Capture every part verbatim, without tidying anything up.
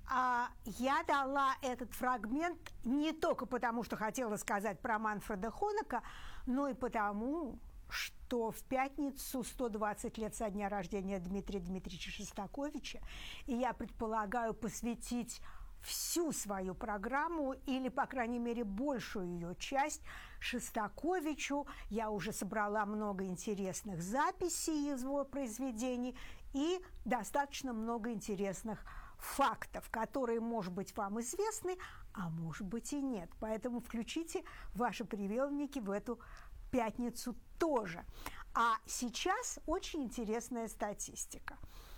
А я дала этот фрагмент не только потому, что хотела сказать про Манфреда Хонека, но и потому, что в пятницу сто двадцать лет со дня рождения Дмитрия Дмитриевича Шостаковича, и я предполагаю посвятить всю свою программу, или, по крайней мере, большую ее часть Шостаковичу. Я уже собрала много интересных записей из его произведений и достаточно много интересных фактов, которые, может быть, вам известны, а может быть и нет. Поэтому включите ваши приемники в эту пятницу тоже. А сейчас очень интересная статистика.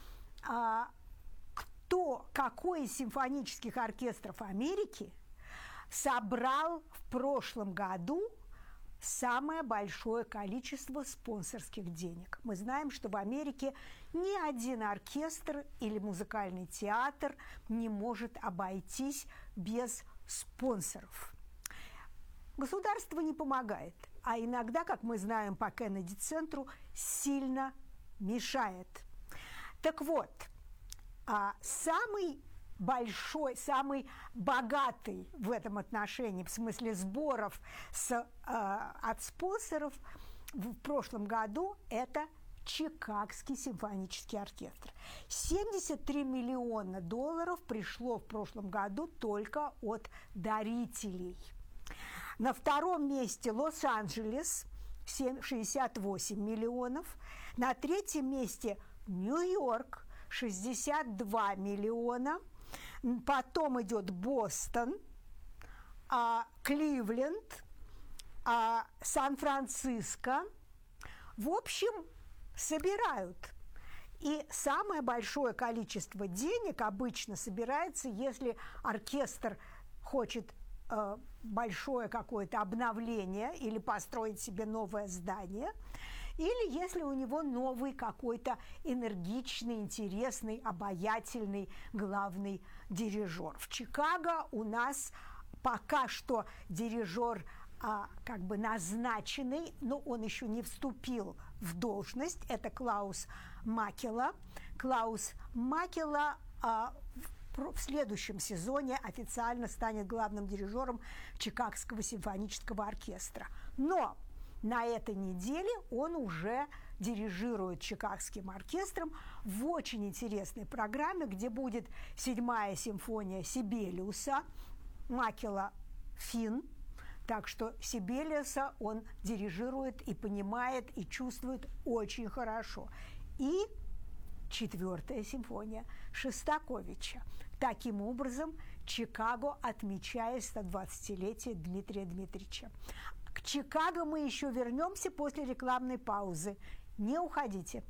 Кто, какой из симфонических оркестров Америки собрал в прошлом году самое большое количество спонсорских денег? Мы знаем, что в Америке ни один оркестр или музыкальный театр не может обойтись без спонсоров. Государство не помогает, а иногда, как мы знаем по Кеннеди-центру, сильно мешает. Так вот, а самый большой, самый богатый в этом отношении, в смысле сборов с, э, от спонсоров в прошлом году, это Чикагский симфонический оркестр. семьдесят три миллиона долларов пришло в прошлом году только от дарителей. На втором месте Лос-Анджелес, шестьдесят восемь миллионов. На третьем месте Нью-Йорк, шестьдесят два миллиона. Потом идет Бостон, а, Кливленд, а, Сан-Франциско. В общем, собирают. И самое большое количество денег обычно собирается, если оркестр хочет э, большое какое-то обновление или построить себе новое здание, или если у него новый какой-то энергичный, интересный, обаятельный главный дирижер. В Чикаго у нас пока что дирижер а, как бы назначенный, но он еще не вступил в должность. Это Клаус Макела. Клаус Макела а, в, в следующем сезоне официально станет главным дирижером Чикагского симфонического оркестра. Но на этой неделе он уже дирижирует Чикагским оркестром в очень интересной программе, где будет седьмая симфония Сибелиуса, Макела финн. Так что Сибелиуса он дирижирует и понимает, и чувствует очень хорошо. И четвертая симфония Шостаковича. Таким образом, Чикаго отмечает сто двадцатилетие Дмитрия Дмитриевича. К Чикаго мы еще вернемся после рекламной паузы. Не уходите.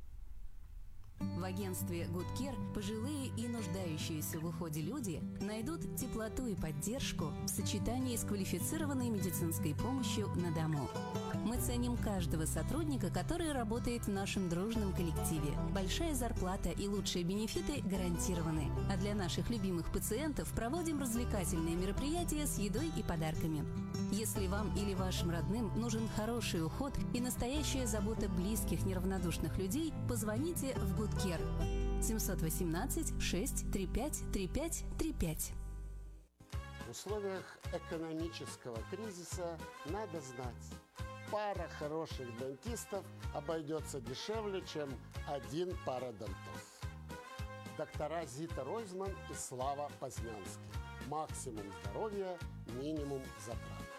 В агентстве Good Care пожилые и нуждающиеся в уходе люди найдут теплоту и поддержку в сочетании с квалифицированной медицинской помощью на дому. Мы ценим каждого сотрудника, который работает в нашем дружном коллективе. Большая зарплата и лучшие бенефиты гарантированы. А для наших любимых пациентов проводим развлекательные мероприятия с едой и подарками. Если вам или вашим родным нужен хороший уход и настоящая забота близких неравнодушных людей, позвоните в Good Care семь один восемь шесть три пять три пять три пять. В условиях экономического кризиса надо знать, пара хороших дантистов обойдется дешевле, чем один пародонтоз. Доктора Зита Ройзман и Слава Познянский. Максимум здоровья, минимум затрат.